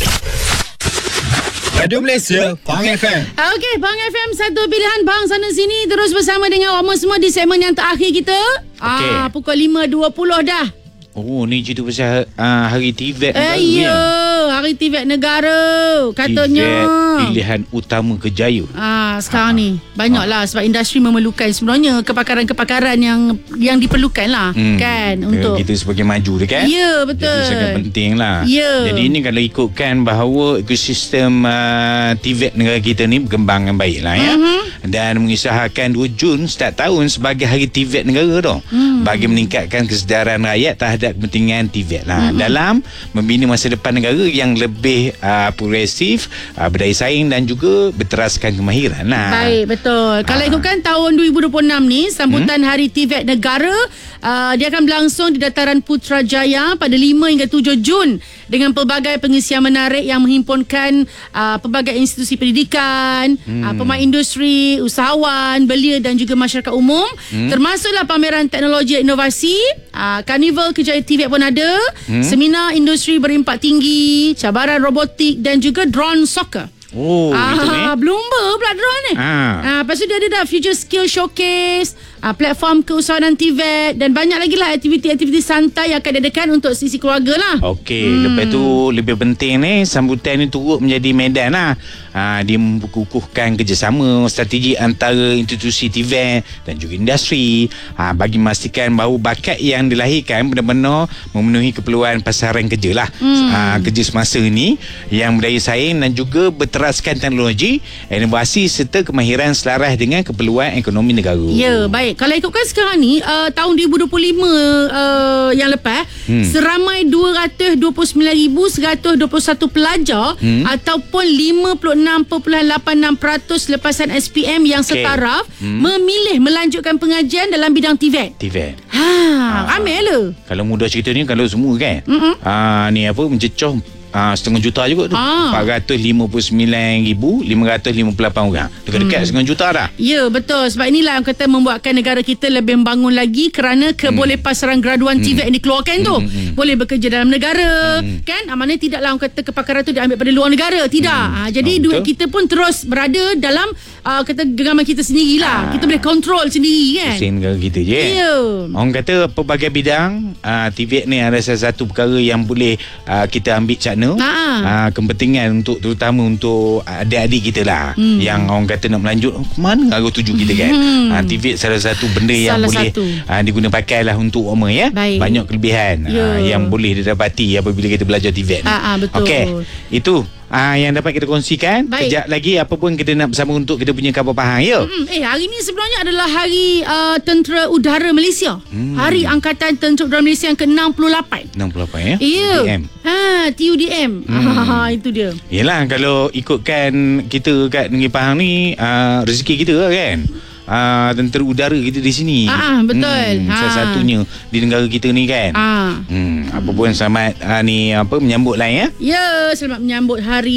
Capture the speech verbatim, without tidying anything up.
Radio Malaysia, Pang F M. Okey, Pang F M, satu pilihan bang sana sini. Terus bersama dengan awak semua di segmen yang terakhir kita. Okay. Ah, pukul lima dua puluh dah. Oh, ni cerita pasal uh, hari T V T negara Eh, ni. ya, hari T V T negara. Katanya. T V T pilihan utama kerjaya. Ah, sekarang ha. ni banyaklah sebab industri memerlukan sebenarnya kepakaran-kepakaran yang yang diperlukan lah, hmm. kan, untuk kita sebagai maju dia kan. Ya, betul. Jadi sangat penting lah. Ya. Jadi ni kalau ikutkan bahawa ekosistem uh, T V T negara kita ni berkembang dengan baik lah ya. Uh-huh. Dan mengisyaratkan dua Jun setiap tahun sebagai hari T V T negara tu. Hmm. Bagi meningkatkan kesedaran rakyat terhadap kepentingan T V T lah. Hmm. Dalam membina masa depan negara yang lebih uh, progresif, uh, berdaya saing dan juga berteraskan kemahiran lah. Baik, betul. Kalau Ah. ikutkan tahun dua ribu dua puluh enam ni, sambutan hmm? Hari T V T Negara, uh, dia akan berlangsung di Dataran Putrajaya pada lima hingga tujuh Jun dengan pelbagai pengisian menarik yang menghimpunkan uh, pelbagai institusi pendidikan, hmm. uh, pemain industri, usahawan, belia dan juga masyarakat umum. Hmm? Termasuklah pameran teknologi dan inovasi, uh, karnival kejayaan T V T pun ada, hmm? seminar industri berimpak tinggi, cabaran robotik dan juga drone soccer. Oh, ah, itu ni. Bloomberg pula drone ni. Ah. Ah, lepas tu dia ada dah Future Skill Showcase, ah, platform keusahawanan T V T dan banyak lagi lah aktiviti-aktiviti santai yang akan diadakan untuk sisi keluarga lah. Okey, hmm. lepas tu lebih penting ni sambutan ni turut menjadi medan lah. Ha, dia memkukuhkan kerjasama strategi antara institusi T V T dan juga industri, ha, bagi memastikan bahawa bakat yang dilahirkan benar-benar memenuhi keperluan pasaran kerja lah. Hmm. Ha, kerja semasa ni yang berdaya saing dan juga berteraskan teknologi, inovasi serta kemahiran selaras dengan keperluan ekonomi negara. Ya, baik. Kalau ikutkan sekarang ni, uh, tahun dua ribu dua puluh lima uh, yang lepas, hmm. seramai dua ratus dua puluh sembilan ribu seratus dua puluh satu pelajar hmm. ataupun lima puluh enam perpuluhan lapan enam peratus lepasan S P M yang okay. setaraf hmm. memilih melanjutkan pengajian dalam bidang T V T. T V T. Ha, ha. ramai lah. Kalau mudah cerita ni, kalau semua kan, Mm-mm. ah, ni apa, mencecoh Ah, setengah juta juga tu. Ah. empat ratus lima puluh sembilan ribu lima ratus lima puluh lapan orang. Dekat-dekat hmm. setengah juta dah. Ya, betul. Sebab inilah yang kata membuatkan negara kita lebih membangun lagi kerana keboleh pasaran graduan hmm. T V T yang dikeluarkan tu. Hmm. Hmm. Boleh bekerja dalam negara. Hmm. Kan? Amannya tidaklah orang kata kepakaran tu diambil pada luar negara. Tidak. Hmm. Ha, jadi oh, duit betul. Kita pun terus berada dalam uh, kata genggaman kita sendirilah. Ah. Kita boleh kontrol sendiri kan. Pusing negara kita je. Ya. Orang kata pelbagai bidang uh, T V T ni ada salah satu perkara yang boleh uh, kita ambil cakna. Ah. Uh, kepentingan untuk terutama untuk adik-adik kita lah, hmm. yang orang kata nak melanjut, oh, mana arah tuju kita kan. hmm. uh, T V T salah satu benda yang salah boleh uh, diguna pakai lah untuk umur ya. Baik. Banyak kelebihan uh, yang boleh didapati apabila kita belajar T V T ni. Ah, ah, betul. Okey, itu Ah, yang dapat kita kongsikan. Baik. Kejap lagi apa pun kita nak bersama untuk kita punya khabar pahang ya. Hmm, eh hari ni sebenarnya adalah hari uh, Tentera Udara Malaysia. Hmm. Hari Angkatan Tentera Udara Malaysia yang ke enam puluh lapan. enam puluh lapan ya. Ya. T U D M. Ha, T U D M. Hmm. Ha, itu dia. Yalah, kalau ikutkan kita kat Negeri Pahang ni, uh, rezeki kita lah kan. Uh, tentera udara kita di sini. Ah, betul. Hmm, ha. Salah satunya di negara kita ni kan. Ah. Hmm, apa pun selamat uh, ni apa menyambut lah ya. Ya, selamat menyambut hari